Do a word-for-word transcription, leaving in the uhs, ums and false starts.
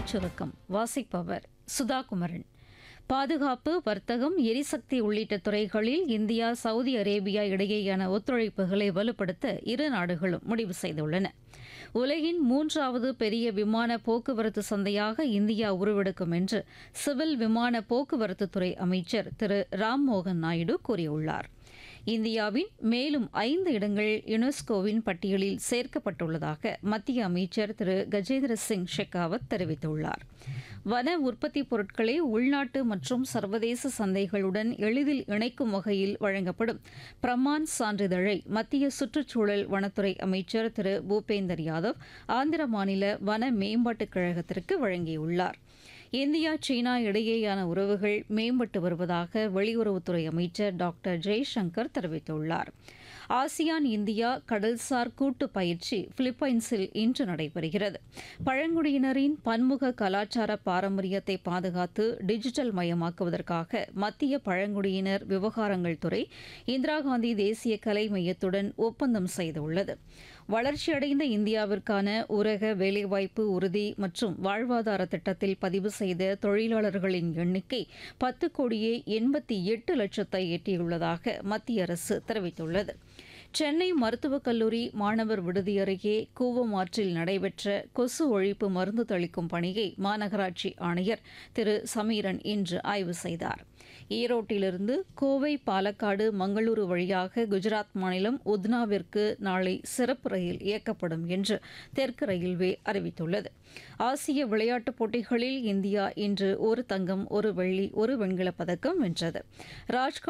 செய்திச் சுருக்கம் வாசிப்பவர் சுதா குமரன். பாதுகாப்பு, வர்த்தகம், எரிசக்தி உள்ளிட்ட துறைகளில் இந்தியா சவுதி அரேபியா இடையேயான ஒத்துழைப்புகளை வலுப்படுத்த இரு நாடுகளும் முடிவு செய்துள்ளன. உலகின் மூன்றாவது பெரிய விமான போக்குவரத்து சந்தையாக இந்தியா உருவெடுக்கும் என்று சிவில் விமான போக்குவரத்துத்துறை அமைச்சர் திரு ராம்மோகன் நாயுடு கூறியுள்ளார். இந்தியாவின் மேலும் ஐந்து இடங்கள் யுனெஸ்கோவின் பட்டியலில் சேர்க்கப்பட்டுள்ளதாக மத்திய அமைச்சர் திரு கஜேந்திர சிங் ஷெகாவத் தெரிவித்துள்ளார். வன உற்பத்தி பொருட்களை உள்நாட்டு மற்றும் சர்வதேச சந்தைகளுடன் எளிதில் இணைக்கும் வகையில் வழங்கப்படும் பிரமான் சான்றிதழை மத்திய சுற்றுச்சூழல் வனத்துறை அமைச்சர் திரு பூபேந்தர் யாதவ் ஆந்திர மாநில வன மேம்பாட்டுக் கழகத்திற்கு வழங்கியுள்ளார். இந்தியா சீனா இடையேயான உறவுகள் மேம்பட்டு வருவதாக வெளியுறவுத்துறை அமைச்சர் டாக்டர் ஜெய்சங்கர் தெரிவித்துள்ளார். ஆசியான் இந்தியா கடல்சார் கூட்டு பயிற்சி பிலிப்பைன்ஸில் இன்று நடைபெறுகிறது. பழங்குடியினரின் பன்முக கலாச்சார பாரம்பரியத்தை பாதுகாத்து டிஜிட்டல் மயமாக்குவதற்காக மத்திய பழங்குடியினர் விவகாரங்கள் துறை இந்திரா காந்தி தேசிய கலை மையத்துடன் ஒப்பந்தம் செய்துள்ளது. வளர்ச்சியடைந்த இந்தியாவிற்கான ஊரக வேலைவாய்ப்பு உறுதி மற்றும் வாழ்வாதார திட்டத்தில் பதிவு செய்த தொழிலாளர்களின் எண்ணிக்கை பத்து கோடியே எண்பத்தி எட்டு லட்சத்தை எட்டியுள்ளதாக மத்திய அரசு தெரிவித்துள்ளது. சென்னை மருத்துவக் கல்லூரி மாணவர் விடுதி அருகே கூவமாற்றில் நடைபெற்ற கொசு ஒழிப்பு மருந்து தெளிக்கும் பணியை மாநகராட்சி ஆணையர் திரு சமீரன் இன்று ஆய்வு செய்தார். ஈரோட்டிலிருந்து கோவை, பாலக்காடு, மங்களூரு வழியாக குஜராத் மாநிலம் உத்னாவிற்கு நாளை சிறப்பு ரயில் இயக்கப்படும் என்று தெற்கு ரயில்வே அறிவித்துள்ளது. ஆசிய விளையாட்டுப் போட்டிகளில் இந்தியா இன்று ஒரு தங்கம், ஒரு வெள்ளி, ஒரு வெண்கலப் பதக்கம் வென்றது. ராஜ்காட்